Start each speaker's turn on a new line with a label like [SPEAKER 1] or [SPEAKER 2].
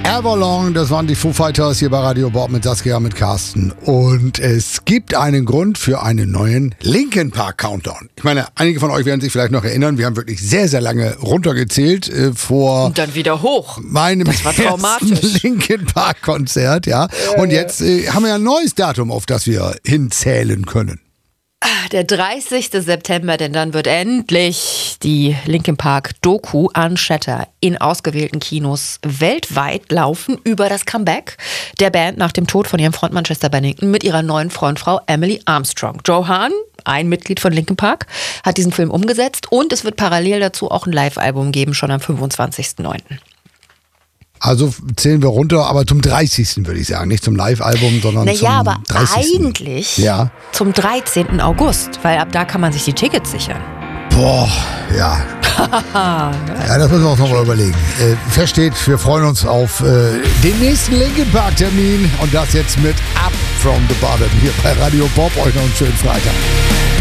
[SPEAKER 1] Everlong, das waren die Foo Fighters hier bei Radio Bob mit Saskia, mit Carsten. Und es gibt einen Grund für einen neuen Linkin Park Countdown. Ich meine, einige von euch werden sich vielleicht noch erinnern, wir haben wirklich sehr, sehr lange runtergezählt vor...
[SPEAKER 2] Und dann wieder hoch.
[SPEAKER 1] Meinem
[SPEAKER 2] das war traumatisch.
[SPEAKER 1] ersten Linkin Park Konzert, ja. Und jetzt haben wir ein neues Datum, auf das wir hinzählen können.
[SPEAKER 2] Der 30. September, denn dann wird endlich die Linkin Park Doku Unshatter in ausgewählten Kinos weltweit laufen über das Comeback der Band nach dem Tod von ihrem Frontmann Chester Bennington mit ihrer neuen Frontfrau Emily Armstrong. Joe Hahn, ein Mitglied von Linkin Park, hat diesen Film umgesetzt und es wird parallel dazu auch ein Live-Album geben, schon am 25.09.
[SPEAKER 1] Also zählen wir runter, aber zum 30. würde ich sagen. Nicht zum Live-Album, sondern zum 30.
[SPEAKER 2] Naja, aber eigentlich zum 13. August, weil ab da kann man sich die Tickets sichern.
[SPEAKER 1] Boah, ja. Ja, das müssen wir uns noch mal überlegen. Fest steht, wir freuen uns auf den nächsten Linkin Park Termin und das jetzt mit Up from the Bottom hier bei Radio Bob. Euch noch einen schönen Freitag.